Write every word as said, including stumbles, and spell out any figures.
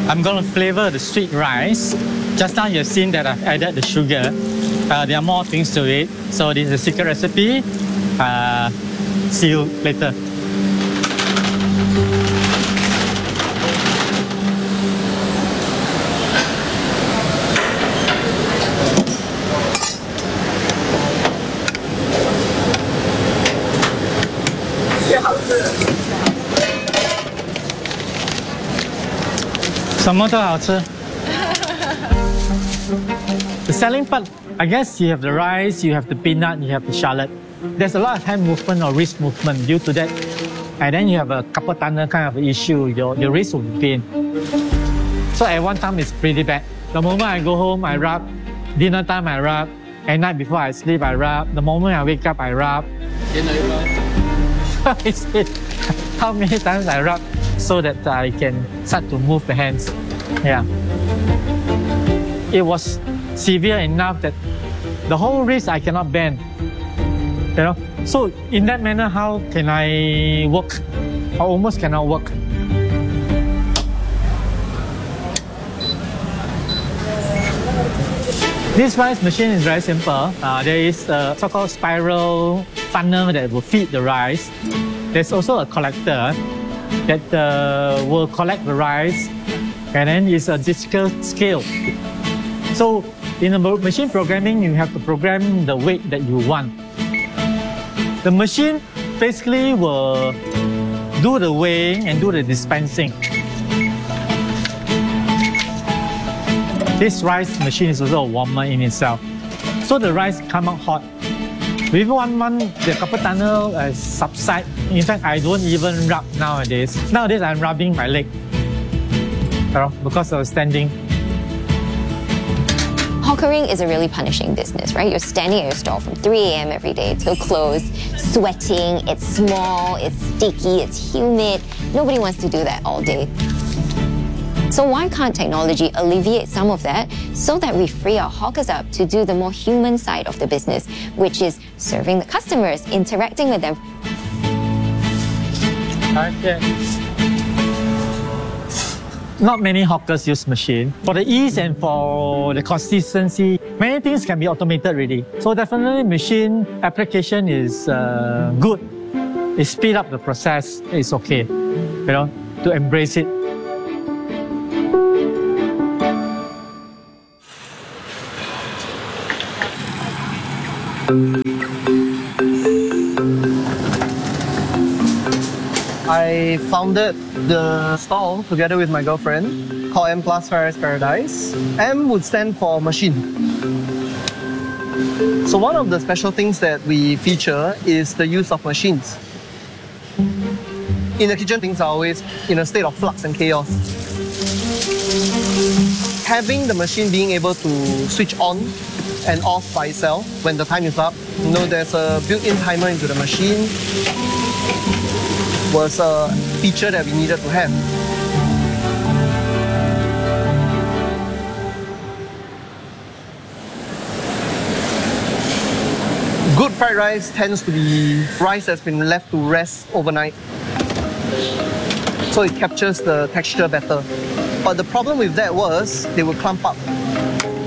I'm going to flavor the sweet rice. Just now you've seen that I've added the sugar. Uh, there are more things to it. So this is a secret recipe. Uh, see you later. The selling part, I guess you have the rice, you have the peanut, you have the shallot. There's a lot of hand movement or wrist movement due to that. And then you have a carpal tunnel kind of issue, your, your wrist will be pain. So at one time it's pretty bad. The moment I go home, I rub. Dinner time, I rub. At night before I sleep, I rub. The moment I wake up, I rub. How many times I rub so that I can start to move the hands. Yeah. It was severe enough that the whole wrist I cannot bend. You know? So in that manner, how can I work? I almost cannot work. This rice machine is very simple. Uh, there is a so-called spiral funnel that will feed the rice. There's also a collector that uh, will collect the rice, and then it's a digital scale. So in the machine programming, you have to program the weight that you want. The machine basically will do the weighing and do the dispensing. This rice machine is also a warmer in itself. So the rice come out hot. Within one month, the carpal tunnel uh, subside. In fact, I don't even rub nowadays. Nowadays, I'm rubbing my leg, you know, because I was standing. Hawkering is a really punishing business, right? You're standing at your stall from three A M every day till close, sweating, it's small, it's sticky, it's humid. Nobody wants to do that all day. So why can't technology alleviate some of that so that we free our hawkers up to do the more human side of the business, which is serving the customers, interacting with them? Okay. Not many hawkers use machine. For the ease and for the consistency, many things can be automated really. So definitely machine application is uh, good. It speed up the process, it's okay, you know, to embrace it. I founded the stall together with my girlfriend called M Plus Fried Rice Paradise. M would stand for machine. So one of the special things that we feature is the use of machines. In the kitchen, things are always in a state of flux and chaos. Having the machine being able to switch on and off by itself when the time is up, you know, there's a built-in timer into the machine, was a feature that we needed to have. Good fried rice tends to be rice that's been left to rest overnight, so it captures the texture better. But the problem with that was they would clump up.